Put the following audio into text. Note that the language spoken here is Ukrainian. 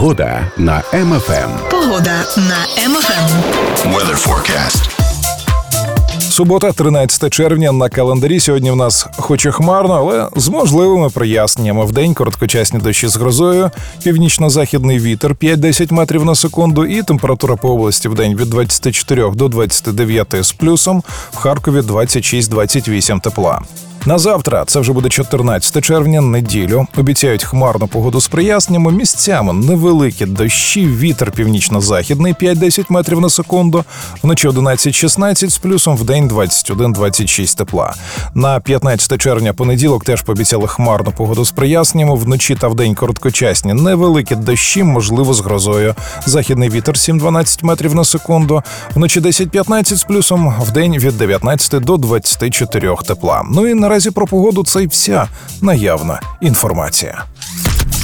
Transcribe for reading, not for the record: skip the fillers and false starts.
Погода на МФМ. Погода на МФМ. Weather forecast. Субота, 13 червня на календарі. Сьогодні в нас хоч і хмарно, але з можливими проясненнями. Вдень короткочасні дощі з грозою, північно-західний вітер 5-10 метрів на секунду і температура по області вдень від 24 до 29 з плюсом, в Харкові 26-28 тепла. На завтра, це вже буде 14 червня, неділю, обіцяють хмарну погоду з проясненнями, місцями невеликі дощі, вітер північно-західний 5-10 метрів на секунду, вночі 11-16 з плюсом, вдень 21-26 тепла. На 15 червня понеділок теж пообіцяли хмарну погоду з проясненнями, вночі та вдень короткочасні невеликі дощі, можливо з грозою. Західний вітер 7-12 метрів на секунду, вночі 10-15 з плюсом, вдень від 19 до 24 тепла. Ну і наразі про погоду це й вся наявна інформація.